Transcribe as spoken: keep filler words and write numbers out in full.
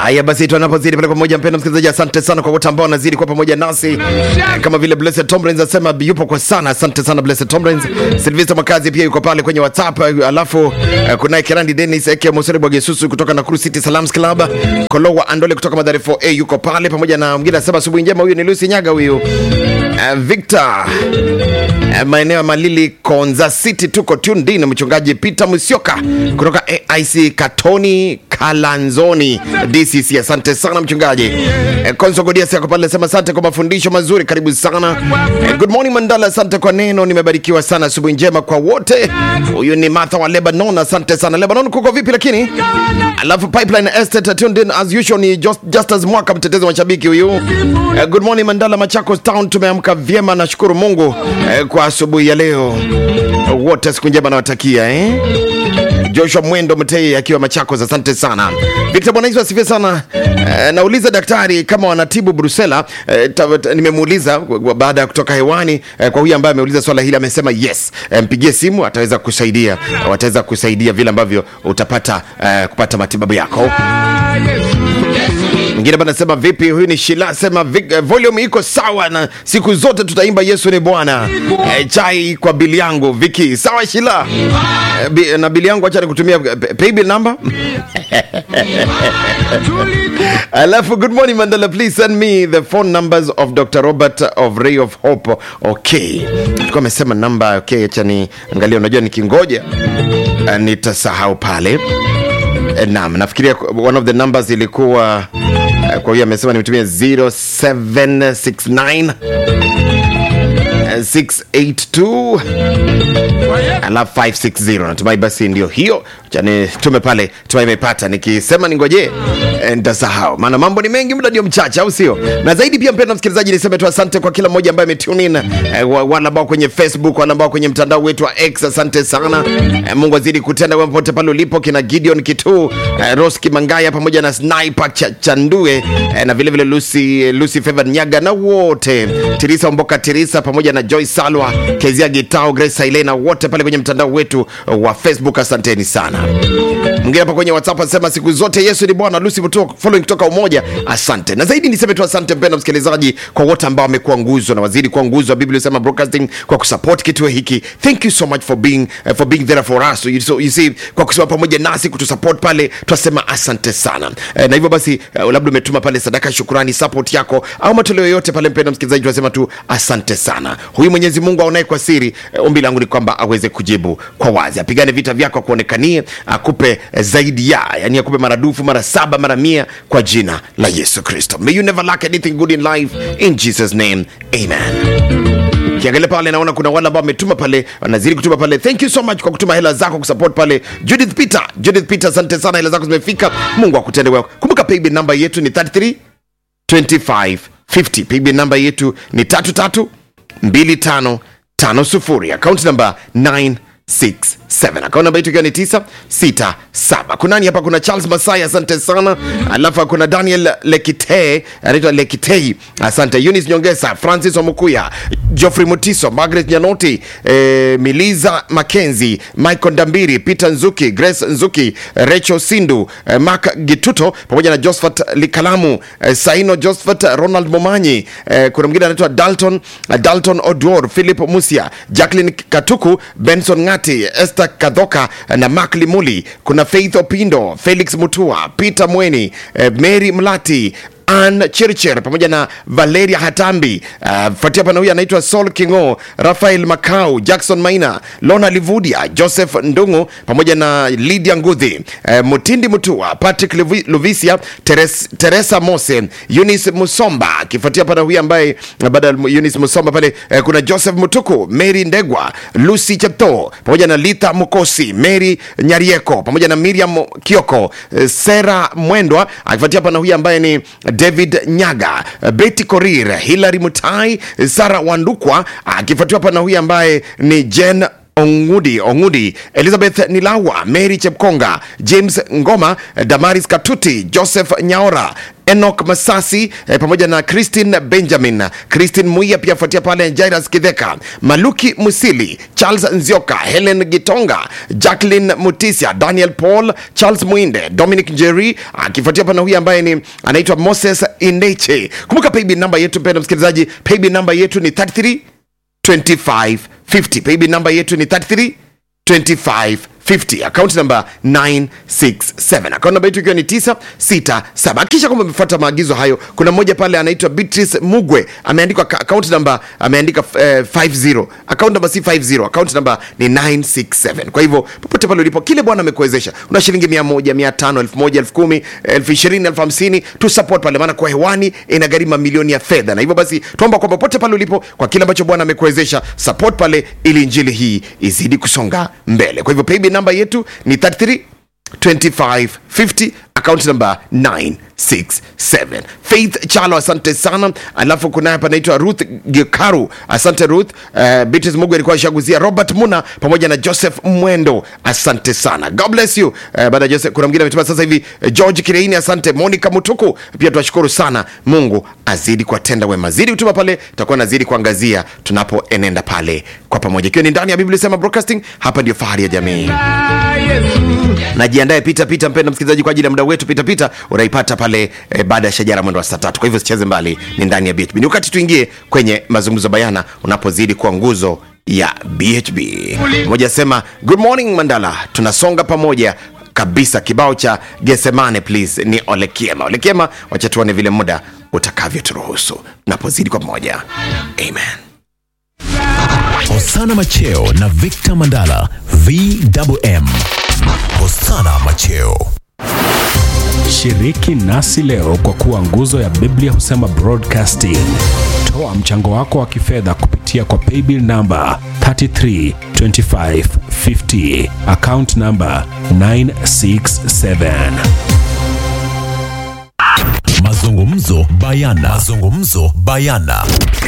Haya basi tunapozidi pale pamoja, mpendwa msikilizaji, asante sana kwa wote ambao wanazidi kwa pamoja nasi. Kama vile Blessed Tomrins asema yupo kwa sana, asante sana Blessed Tomrins. Sylvester Makazi pia yuko pale kwenye WhatsApp. Alafu kuna Kerandi Dennis Eke Mosere Bwagesusu kutoka Nakuru City Salams Club. Kolowa Andole kutoka Madare four A yuko pale pamoja na mwingine anasema asubuhi njema. Huyu ni Lucy Nyaga huyu. Uh, Victor uh, maeneo ya Malili Konza City tuko tuned in. Mchungaji Peter Musyoka kutoka A I C Katoni Kalanzoni D C C, asante sana mchungaji. uh, Konso Godia sako pale sema asante kwa mafundisho mazuri, karibu sana. uh, Good morning Mandala, asante kwa neno, nimebarikiwa sana, asubuhi njema kwa wote. Huyu ni Martha wa Lebanon, asante sana. Lebanon kuko vipi lakini? Alafu Pipeline Estate tuned in as usual ni just, just as mwaka mtetezi wa mashabiki huyu. uh, Good morning Mandala, Machakos Town tumeamka vyema, nashukuru Mungu uh, kwa asubuhi ya leo. uh, Wote siku njema nawatakia eh. Joshua Mwendo Mtei akiwa Machakos, asante sana. Victor Bonaiso asifie sana. E, nauliza daktari kama wanatibu Brusela. E, nimemuuliza baada ya kutoka hewani. E, kwa huyu ambaye ameuliza swala hili amesema yes. E, mpigie simu ataweza kusaidia. Wataweza kusaidia vile ambavyo utapata e, kupata matibabu yako. Mwingine bana sema vipi, huyu ni Shila sema uh, volume iko sawa na siku zote tutaimba Yesu ni Bwana. E, chai kwa bili yangu Viki. Sawa Shila. E, bi, na bili yangu acha nikutumia pay bill number. Alafu good morning Mandela, please send me the phone numbers of Doctor Robert of Ray of Hope. Okay. Tulikuwa amesema namba, okay, acha ni angalia, unajua nikingoja uh, nitasahau pale. Naam, nafikiria one of the numbers ilikuwa uh, kwa hiyo amesema nimetumia zero seven six nine six eight two alafu five six zero. Natumai basi ndio hiyo. Chani tume pale tume imepata. Nikisema ningoje nitasahau, maana mambo ni mengi, muda ndio mchache, au sio? Na zaidi pia mpendwa msikilizaji, niseme tu asante kwa kila mmoja ambaye ametune in, eh, wale ambao kwenye Facebook, wale ambao kwenye mtandao wetu wa X, asante sana. eh, Mungu azidi kutenda kwa popote pale ulipo. Kina Gideon Kitu, eh, Roski Mangaya pamoja na Sniper Ch Chandue, eh, na vile vile Lucy Lucy Favor Nyaga na wote, Teresa Mboka Teresa pamoja na Joy Salwa, Kezia Gitao, Grace Elena, wote pale kwenye mtandao wetu wa Facebook, asanteni sana. Mwingine hapa kwenye WhatsApp anasema siku zote Yesu ni Bwana. Lucy Muto following kutoka Umoja, asante. Na zaidi niseme tu asante mpendwa msikilizaji kwa wote ambao wamekuwa nguzo na wazidi kuwa nguzo wa Biblia Inasema Broadcasting kwa kusupport kitu hiki. Thank you so much for being uh, for being there for us. So you, so you see, kwa kusimama pamoja nasi kutusupport pale, tunasema asante sana. Uh, na hivyo basi uh, labda umetuma pale sadaka, shukrani, support yako au matoleo yote pale, mpendwa msikilizaji, tunasema tu asante sana. Huyu Mwenyezi Mungu aonaye kwa siri, uh, ombi langu ni kwamba aweze kujibu kwa wazi, apigane vita vyako, kuonekanie, akupe uh, zaidi ya, yani akupe maradufu, mara saba, mara mia kwa jina la Yesu Kristo. May you never lack anything good in life in Jesus name. Amen. Kiangalia pale naona kuna wale ambao wametuma pale, wanazidi kutuma pale. Thank you so much kwa kutuma hela zako kusupport pale. Judith Peter, Judith Peter, asante sana, hela zako zimefika. Mungu akutende wema. Kumbuka paybill number yetu ni thirty-three twenty-five fifty. Paybill number yetu ni tatu tatu mbili tano tano sufuri. Account number nine six seven. Account number yetu ni tisa sita saba. Kuna nani hapa? Kuna Charles Masai, asante sana. Alafu kuna Daniel Lekite, anaitwa Lekitei, asante. Eunice Nyongesa, Francis Omukuya, Geoffrey Mutiso, Margaret Nyanoti, eh, Miliza Mackenzie, Michael Ndambiri, Peter Nzuki, Grace Nzuki, Rachel Sindu, eh, Mark Gituto pamoja na Josephat Likalamu, eh, Saino Josephat, Ronald Momanyi, eh, kuna mwingine anaitwa Dalton, uh, Dalton Odwor, Philip Musia, Jacqueline Katuku, Benson Ngati, Esther Kadhoka na Mark Limuli. Kuna Faith Opindo, Felix Mutua, Peter Mweni, eh, Mary Mlati, Ann Chiricher pamoja na Valeria Hatambi. Uh, fuatia pana huyu anaitwa Saul Kingo, Rafael Makau, Jackson Maina, Lona Livudia, Joseph Ndungu pamoja na Lydia Nguthi, uh, Mutindi Mutua, Patrick Luvisia, Teres, Teresa Mose, Eunice Musomba. Kifuatia pana huyu ambaye baada ya Eunice Musomba pale, uh, kuna Joseph Mutuku, Mary Ndegwa, Lucy Chepto pamoja na Litha Mukosi, Mary Nyarieko pamoja na Miriam Kioko, uh, Sera Mwendwa. Akifuatia pana huyu ambaye ni David Nyaga, Betty Korir, Hilary Mutai, Sara Wandukwa. Akifuatiwa hapa na huyu ambaye ni Jen Ongudi, Ongudi, Elizabeth Nilawa, Mary Chepkonga, James Ngoma, Damaris Katuti, Joseph Nyaora, Enoch Masasi eh, pamoja na Christine Benjamin, Christine Muia pia fuatia pale, Jairus Kidheka, Maluki Musili, Charles Nzioka, Helen Gitonga, Jacqueline Mutisia, Daniel Paul, Charles Muinde, Dominic Jerry, akifuatia pana huyu ambaye ni anaitwa Moses Ineche. Kumbuka paybill number yetu mpendwa msikilizaji, paybill number yetu ni thirty-three twenty-five fifty. Paybill number yetu ni thirty-three twenty-five fifty. Account number nine six seven. Account number yetu ikiwa ni tisa sita saba. Kisha kama umefuata maagizo hayo, kuna mmoja pale anaitwa Beatrice Mugwe, ameandika account number, ameandika uh, fifty. Account number si fifty, account number ni nine six seven. Kwa hivyo popote pale ulipo, kile Bwana amekuwezesha, una shilingi mia moja, mia tano, elfu moja, elfu kumi, elfu ishirini, elfu hamsini, tu support pale, maana kwa hewani inagharimu milioni ya fedha. Na hivyo basi tuomba kwamba popote pale ulipo, kwa kile ambacho Bwana amekuwezesha, support pale ili injili hii izidi kusonga mbele. Kwa hivyo paybill number yetu ni thirty-three twenty-five fifty, account number nine six seven. Faith Chalo, asante sana. Alafu kuna hapa anaitwa Ruth Gikaru, asante Ruth. uh, Beatrice Mungu alikuwa shaguzia, Robert Muna pamoja na Joseph Mwendo, asante sana, God bless you. uh, baada ya Joseph kuna mwingine ametuma sasa hivi, uh, George Kireini, asante. Monica Mutuku pia tunashukuru sana, Mungu azidi kuwatenda wema, zidi kutuma pale, tutakuwa nazidi kuangazia tunapoenenda pale kwa pamoja, ikiwa ni ndani ya Biblia Sema Broadcasting. Hapa ndio fahari ya jamii. Najiandae pita pita mpendwa msikilizaji kwa ajili ya muda wetu pita pita, unaipata pale e, baada ya shajara mwendo wa saa tatu. Kwa hivyo sicheze mbali, ni ndani ya B H B. Ni wakati tuingie kwenye mazungumzo bayana unapozidi kuwa nguzo ya B H B. Mmoja sema good morning Mandala, tunasonga pamoja kabisa. Kibao cha Gesemane please ni Olekiema. Olekiema, wacha tuone vile muda utakavyo turuhusu unapozidi kwa pamoja. Amen. Hosana Macheo na Victor Mandala V M M. Hosana Macheo. Shiriki nasi leo kwa kuwa nguzo ya Biblia Husema Broadcasting. Toa mchango wako wa kifedha kupitia kwa paybill number thirty-three twenty-five fifty, account number nine six seven. Mazungumzo bayana. Mazungumzo bayana